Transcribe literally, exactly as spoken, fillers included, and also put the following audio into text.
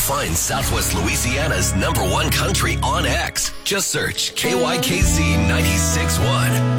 find Southwest Louisiana's number one country on X. Just search K Y K Z nine six one.